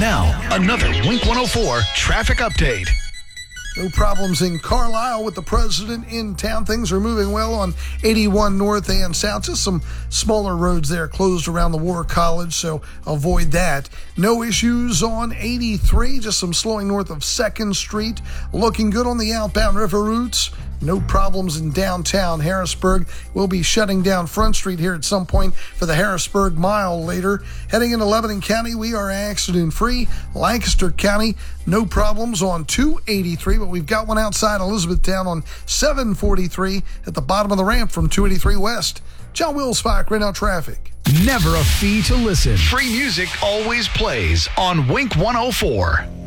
Now, another Wink 104 traffic update. No problems in Carlisle with the president in town. Things are moving well on 81 north and south. Just some smaller roads there closed around the War College, so avoid that. No issues on 83, just some slowing north of 2nd Street. Looking good on the outbound river routes. No problems in downtown Harrisburg. We'll be shutting down Front Street here at some point for the Harrisburg Mile later. Heading into Lebanon County, we are accident-free. Lancaster County, no problems on 283, but we've got one outside Elizabethtown on 743 at the bottom of the ramp from 283 West. John Wilspach, right now traffic. Never a fee to listen. Free music always plays on Wink 104.